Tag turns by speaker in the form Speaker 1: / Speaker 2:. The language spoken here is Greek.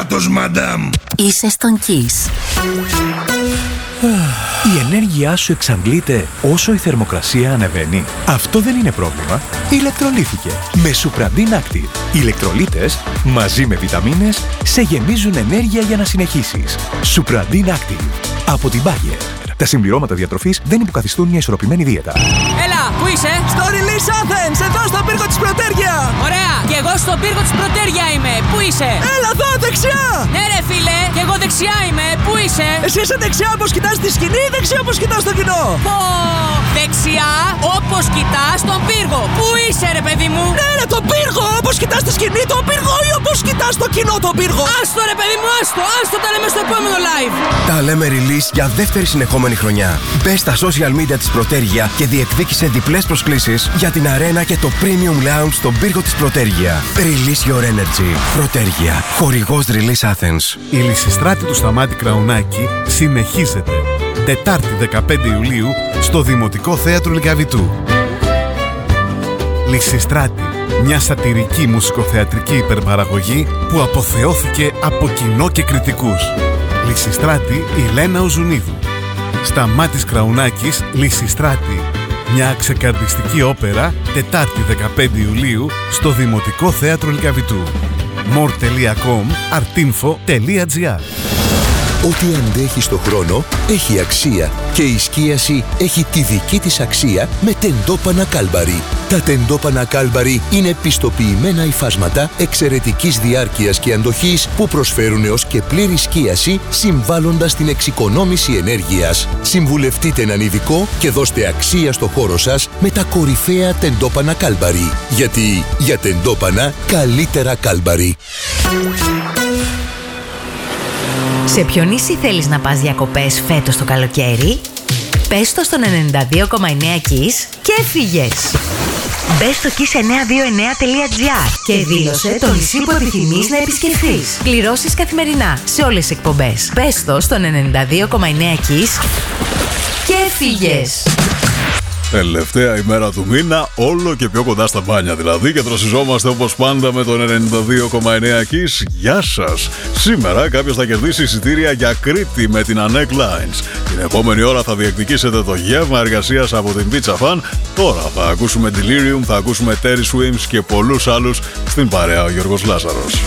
Speaker 1: κράτος, μαντάμ.
Speaker 2: Είσαι στον Kiss.
Speaker 3: Η ενέργειά σου εξαντλείται όσο η θερμοκρασία ανεβαίνει. Αυτό δεν είναι πρόβλημα. Ηλεκτρολύθηκε με Supradin Active. Οι ηλεκτρολίτες μαζί με βιταμίνες σε γεμίζουν ενέργεια για να συνεχίσεις. Supradin Active από την Bayer. Τα συμπληρώματα διατροφής δεν υποκαθιστούν μια ισορροπημένη δίαιτα.
Speaker 4: Έλα, πού είσαι?
Speaker 5: Στο Release Athens, εδώ στον πύργο της Πρωτέργεια.
Speaker 4: Ωραία, και εγώ στον πύργο της Πρωτέργεια είμαι. Πού είσαι?
Speaker 5: Έλα εδώ, δεξιά.
Speaker 4: Ναι ρε φίλε, και εγώ δεξιά είμαι. Πού είσαι?
Speaker 5: Εσύ είσαι δεξιά όπως κοιτάς τη σκηνή ή δεξιά όπως κοιτάς το κοινό?
Speaker 4: Πω, δεξιά όπως κοιτάς τον πύργο. Πού είσαι ρε παιδί μου?
Speaker 5: Ναι ρε, τον πύργο, όπως κοιτάς τη σκηνή τον πύργο ή όπως κοιτάς το κοινό τον πύργο?
Speaker 4: Άστο ρε παιδί μου, άστο, τα λέμε στο επόμενο live.
Speaker 6: Τα λέμε Release για δεύτερη συνεχόμενη χρονιά. Μπες στα social media της Πρωτέργεια και διεκδίκησε διπλές προσκλήσεις για την αρένα και το Premium Lounge στον πύργο της Πρωτέργεια. Release your energy. Πρωτέργεια. Χορηγός Release Athens.
Speaker 7: Η Λυσιστράτη του Σταμάτη Κραουνάκη συνεχίζεται. Τετάρτη 15 Ιουλίου στο Δημοτικό Θέατρο Λυκαβητού. Λυσιστράτη. Μια σατιρική μουσικοθεατρική υπερπαραγωγή που αποθεώθηκε από κοινό και κριτικούς. Λυσιστράτη η Λένα Οζουνίδου. Σταμάτης Κραουνάκης, Λυσιστράτη. Μια ξεκαρδιστική όπερα, Τετάρτη 15 Ιουλίου, στο Δημοτικό Θέατρο Λυκαβητού. more.com, artinfo.gr.
Speaker 8: Ό,τι αντέχει στο χρόνο έχει αξία και η σκίαση έχει τη δική της αξία με τεντόπανα Κάλμπαρι. Τα τεντόπανα Κάλμπαρι είναι πιστοποιημένα υφάσματα εξαιρετικής διάρκειας και αντοχής που προσφέρουν έως και πλήρη σκίαση συμβάλλοντας την εξοικονόμηση ενέργειας. Συμβουλευτείτε έναν ειδικό και δώστε αξία στο χώρο σας με τα κορυφαία τεντόπανα Κάλμπαρι. Γιατί για τεντόπανα καλύτερα Κάλμπαρι.
Speaker 2: Σε ποιο νησί θέλεις να πας διακοπές φέτος το καλοκαίρι? Πες το στον 92,9 Kiss και έφυγες. Μπες στο kiss929.gr και δήλωσε το νησί που επιθυμείς να επισκεφθείς. Πληρώσεις καθημερινά σε όλες τις εκπομπές. Πες το στον 92,9 Kiss και έφυγες.
Speaker 9: Τελευταία ημέρα του μήνα, όλο και πιο κοντά στα μπάνια δηλαδή, και δροσιζόμαστε όπως πάντα με τον 92,9 Kiss. Γεια σας! Σήμερα κάποιος θα κερδίσει εισιτήρια για Κρήτη με την Anek Lines. Την επόμενη ώρα θα διεκδικήσετε το γεύμα εργασίας από την Pizza Fan. Τώρα θα ακούσουμε Delirium, θα ακούσουμε Terry Swims και πολλούς άλλους στην παρέα ο Γιώργος Λάζαρος.